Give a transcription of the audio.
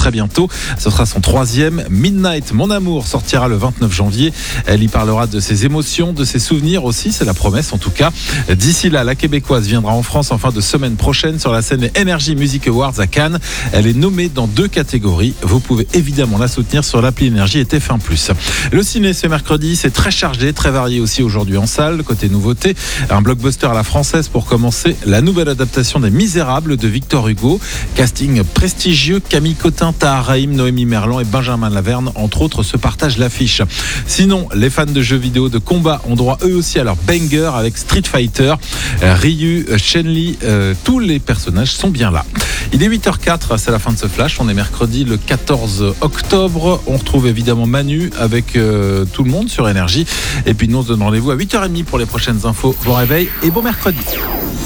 très bientôt. Ce sera son 3e. Midnight, mon amour, sortira le 29 janvier. Elle y parlera de ses émotions, de ses souvenirs aussi, c'est la promesse en tout cas. D'ici là, la Québécoise viendra en France en fin de semaine prochaine sur la scène des Energy Music Awards à Cannes. Elle est nommée dans 2 catégories. Vous pouvez évidemment la soutenir sur l'appli Énergie et TF1+. Le ciné, c'est mercredi, c'est très chargé, très varié aussi aujourd'hui en salle. Côté nouveauté, un blockbuster à la française pour commencer, la nouvelle adaptation des Misérables de Victor Hugo. Casting prestigieux, Camille Cotin, Tahar Rahim, Noémie Merlan et Benjamin Laverne, entre autres, se partagent l'affiche. Sinon, les fans de jeux vidéo de combat ont droit eux aussi à leur banger avec Street Fighter, Ryu, Chun-Li, tous les personnages sont bien là. Il est 8h04, c'est la fin de ce flash. On est mercredi le 14 octobre. On retrouve évidemment Manu avec tout le monde sur Énergie. Et puis nous, on se donne rendez-vous à 8h30 pour les prochaines infos. Bon réveil et bon mercredi.